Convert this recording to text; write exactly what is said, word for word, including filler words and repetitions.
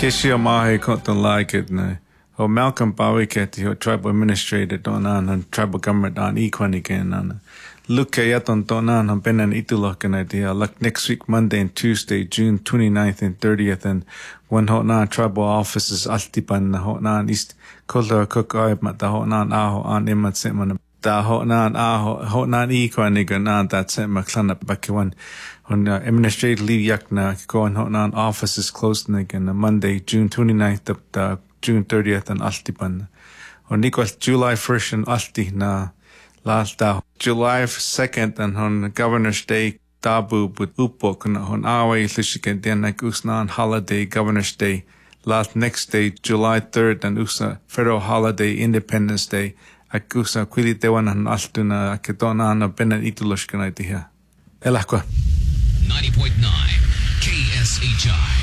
Kishio mahi konton like it na. Ho Malcolm Bawiket, ho tribal administrator donan and tribal government on equan again on. Look yaton donan on benan itulokan idea. Like next week Monday and Tuesday, June twenty-ninth and thirtieth, and one hotnan tribal offices altipan na hotnan east kolda cook oib mat the hotnan aho on imat setman. Da hotnan aho hotnan equan again on that set maklana bakiwan. On uh, administrative leave yakna go on hotnan offices closed again on Monday, June twenty-ninth up the June thirtieth and Altipan. On equal July first and Alti na last da July second and on Governor's Day tabu but upok na on awe lishiken den like usnan holiday Governor's Day. Last next day July third and usa federal holiday Independence Day. Akusa kwili dewan an altuna kedona na benan ituloshkan idea. Elakwa. ninety point nine K S H I